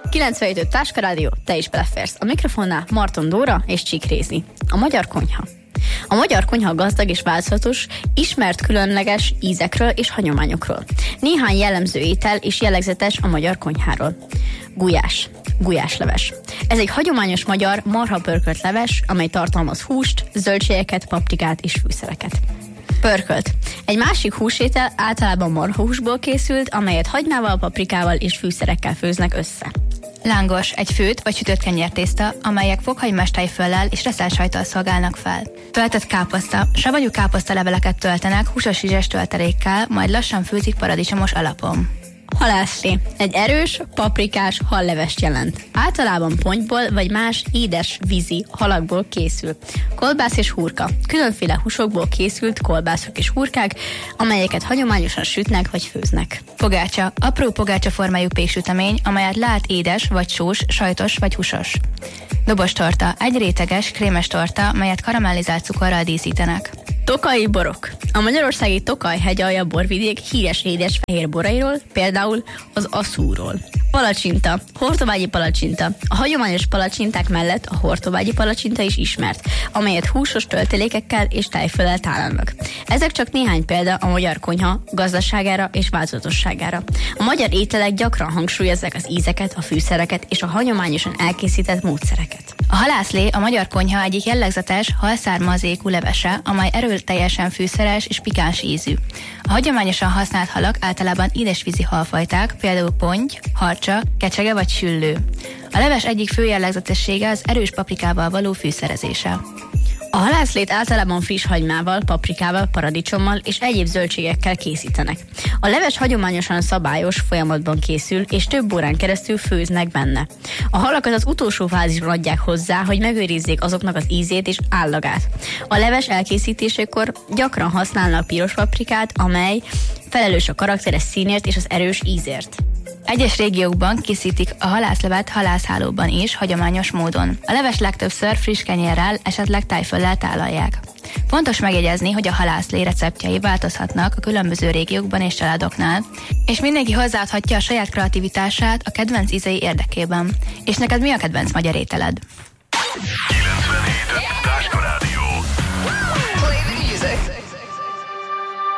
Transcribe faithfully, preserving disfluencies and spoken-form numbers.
kilencvenhét öt Táska Rádió, te is beleférsz. A mikrofonnál Marton Dóra és Csík Rézi. A magyar konyha. A magyar konyha gazdag és változatos, ismert különleges ízekről és hagyományokról. Néhány jellemző étel és jellegzetes a magyar konyháról. Gulyás. Gulyásleves. Ez egy hagyományos magyar marha-pörkölt leves, amely tartalmaz húst, zöldségeket, paprikát és fűszereket. Pörkölt. Egy másik húsétel általában marhahúsból készült, amelyet hagymával, paprikával és fűszerekkel főznek össze. Lángos, egy főtt vagy sütött kenyértészta, amelyek fokhagymás tejföllel és reszeltsajttal szolgálnak fel. Töltött káposzta, savanyú káposzta leveleket töltenek húsos rizses töltelékkel, majd lassan főzik paradicsomos alapon. Halászlé. Egy erős, paprikás hallevest jelent. Általában pontyból vagy más édes vízi halakból készül. Kolbász és hurka. Különféle húsokból készült kolbászok és hurkák, amelyeket hagyományosan sütnek vagy főznek. Pogácsa. Apró pogácsa formájú péksütemény, amelyet lehet édes vagy sós, sajtos vagy húsos. Dobostorta. Egy réteges, krémes torta, melyet karamellizált cukorral díszítenek. Tokaji borok. A magyarországi Tokaj hegyalja borvidék híres édes fehér borairól, például az aszúról. Palacsinta. Hortobágyi palacsinta. A hagyományos palacsinták mellett a hortobágyi palacsinta is ismert, amelyet húsos töltelékekkel és tejföllel tálalnak. Ezek csak néhány példa a magyar konyha gazdaságára és változatosságára. A magyar ételek gyakran hangsúlyozzák az ízeket, a fűszereket és a hagyományosan elkészített módszereket. A halászlé a magyar konyha egyik jellegzetes halszármazékú levese, amely erőteljesen fűszeres és pikáns ízű. A hagyományosan használt halak általában édesvízi halfajták, például ponty, harcsa, kecsege vagy süllő. A leves egyik fő jellegzetessége az erős paprikával való fűszerezése. A halászlét általában friss hagymával, paprikával, paradicsommal és egyéb zöldségekkel készítenek. A leves hagyományosan szabályos folyamatban készül, és több órán keresztül főznek benne. A halakat az utolsó fázisban adják hozzá, hogy megőrizzék azoknak az ízét és állagát. A leves elkészítésekor gyakran használnak piros paprikát, amely felelős a karakteres színért és az erős ízért. Egyes régiókban készítik a halászlevet halászhálóban is, hagyományos módon. A leves legtöbbször friss kenyérrel, esetleg tejföllel tálalják. Fontos megjegyezni, hogy a halászlé receptjei változhatnak a különböző régiókban és családoknál, és mindenki hozzáadhatja a saját kreativitását a kedvenc ízei érdekében. És neked mi a kedvenc magyar ételed? kilencvenhét Táska Rádió.